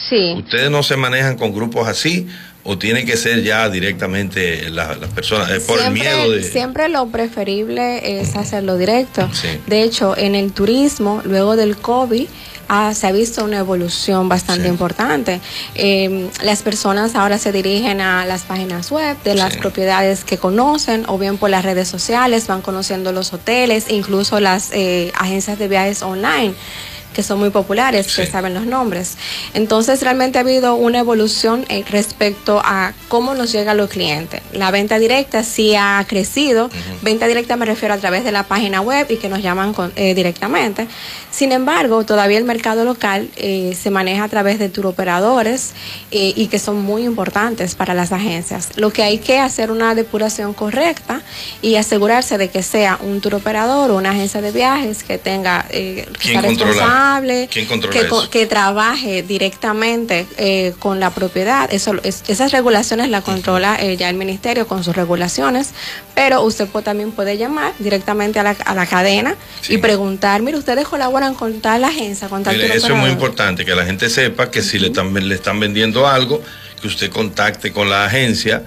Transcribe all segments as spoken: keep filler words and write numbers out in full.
Sí. ¿Ustedes no se manejan con grupos así o tiene que ser ya directamente las la personas eh, por siempre, el miedo de...? Siempre lo preferible es hacerlo directo. Sí. De hecho, en el turismo, luego del COVID, Ah, se ha visto una evolución bastante sí. importante. Eh, las personas ahora se dirigen a las páginas web de las sí. propiedades que conocen, o bien por las redes sociales, van conociendo los hoteles, incluso las eh, agencias de viajes online, que son muy populares, sí. que saben los nombres. Entonces, realmente ha habido una evolución eh, respecto a cómo nos llega a los clientes. La venta directa sí ha crecido. Uh-huh. Venta directa me refiero a través de la página web y que nos llaman con, eh, directamente. Sin embargo, todavía el mercado local eh, se maneja a través de turoperadores eh, y que son muy importantes para las agencias. Lo que hay que hacer una depuración correcta y asegurarse de que sea un turoperador o una agencia de viajes que tenga eh, que sea responsable, ¿Quién controla que, eso? que trabaje directamente eh, con la propiedad. Eso, es, esas regulaciones las controla eh, ya el ministerio con sus regulaciones, pero usted puede, también puede llamar directamente a la, a la cadena sí. y preguntar, mire, ustedes colaboran con tal agencia, con tal Mire, eso es muy importante, que la gente sepa que uh-huh. si le están, le están vendiendo algo, que usted contacte con la agencia,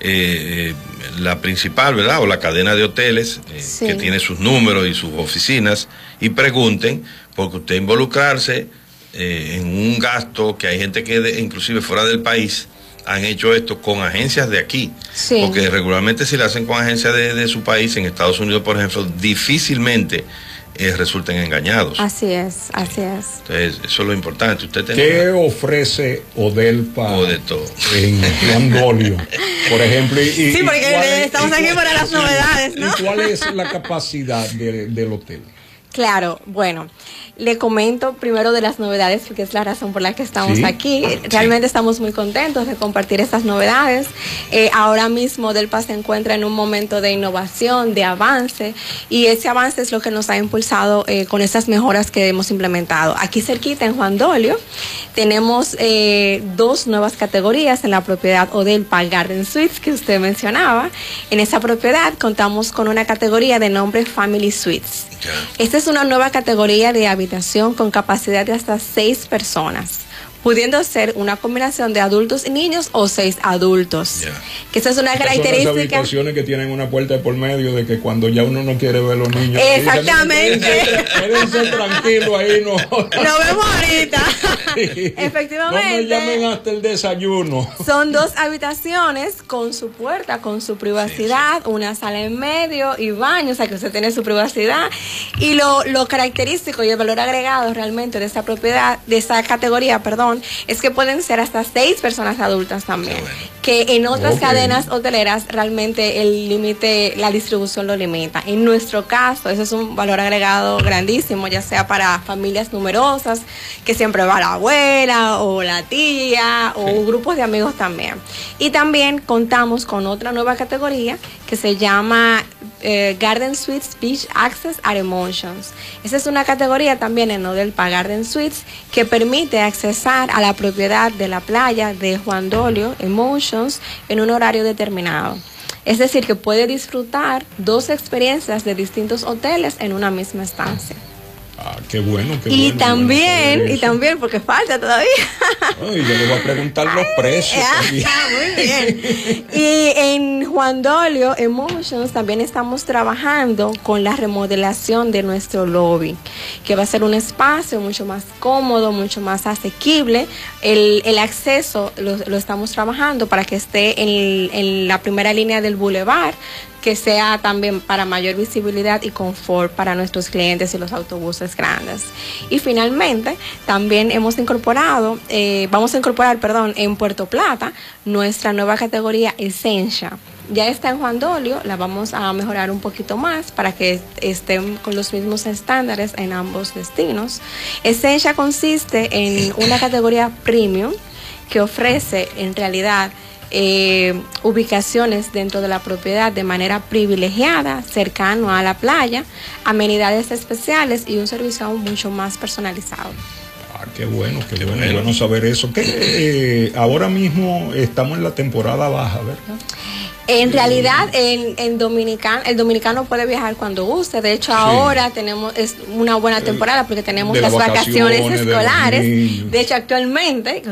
eh, eh, la principal, ¿verdad? O la cadena de hoteles, eh, sí. que tiene sus números y sus oficinas, y pregunten, porque usted involucrarse eh, en un gasto que hay gente que de, inclusive fuera del país han hecho esto con agencias de aquí, sí. porque regularmente si lo hacen con agencias de, de su país, en Estados Unidos por ejemplo, difícilmente Eh, resulten engañados. Así es, así es. Entonces, eso es lo importante. Usted tiene... ¿Qué ofrece Odelpa o de todo. en Juan Dolio, por ejemplo? Y, sí, porque es, estamos aquí cuál, para las novedades, ¿no? ¿Y cuál es la capacidad de, del hotel? Claro, bueno, le comento primero de las novedades porque es la razón por la que estamos sí. aquí. Realmente sí. estamos muy contentos de compartir estas novedades. Eh, ahora mismo Odelpa se encuentra en un momento de innovación, de avance, y ese avance es lo que nos ha impulsado eh, con estas mejoras que hemos implementado. Aquí cerquita en Juan Dolio tenemos eh, dos nuevas categorías en la propiedad Odelpa Garden Suites que usted mencionaba. En esa propiedad contamos con una categoría de nombre Family Suites. Esta es una nueva categoría de habitación con capacidad de hasta seis personas, pudiendo ser una combinación de adultos y niños o seis adultos. Yeah. Que esa es una Estas característica. Son las habitaciones que tienen una puerta de por medio de que cuando ya uno no quiere ver los niños. Exactamente. Quédense tranquilos ahí, no. Nos vemos ahorita. Sí. Efectivamente. No me llamen hasta el desayuno. Son dos habitaciones con su puerta, con su privacidad, sí, sí. una sala en medio y baño, o sea que usted tiene su privacidad. Y lo, lo característico y el valor agregado realmente de esta propiedad, de esta categoría, perdón, es que pueden ser hasta seis personas adultas también. Bueno. Que en otras okay. cadenas hoteleras realmente el límite, la distribución lo limita. En nuestro caso, eso es un valor agregado grandísimo, ya sea para familias numerosas, que siempre va la abuela o la tía o sí. grupos de amigos también. Y también contamos con otra nueva categoría que se llama eh, Garden Suites Beach Access at Emotions. Esa es una categoría también en Odelpa Garden Suites que permite accesar a la propiedad de la playa de Juan Dolio Emotions en un horario determinado. Es decir, que puede disfrutar dos experiencias de distintos hoteles en una misma estancia. Ah, qué bueno, qué y bueno. También, bueno y también, porque falta todavía. Ay, yo le voy a preguntar los precios. Ah, muy bien. Y en Juan Dolio Emotions también estamos trabajando con la remodelación de nuestro lobby, que va a ser un espacio mucho más cómodo, mucho más asequible. El, el acceso lo, lo estamos trabajando para que esté en, en la primera línea del boulevard, que sea también para mayor visibilidad y confort para nuestros clientes y los autobuses grandes. Y finalmente, también hemos incorporado, eh, vamos a incorporar, perdón, en Puerto Plata, nuestra nueva categoría Essentia. Ya está en Juan Dolio, la vamos a mejorar un poquito más para que estén con los mismos estándares en ambos destinos. Essentia consiste en una categoría premium que ofrece en realidad Eh, ubicaciones dentro de la propiedad de manera privilegiada, cercano a la playa, amenidades especiales y un servicio aún mucho más personalizado. Ah, qué bueno, qué, qué bueno, bueno. bueno saber eso. Que eh, ahora mismo estamos en la temporada baja, ¿verdad? En realidad, en, en dominicano, el dominicano puede viajar cuando guste. De hecho, sí. ahora tenemos es una buena temporada porque tenemos las vacaciones, vacaciones escolares. De, de hecho, actualmente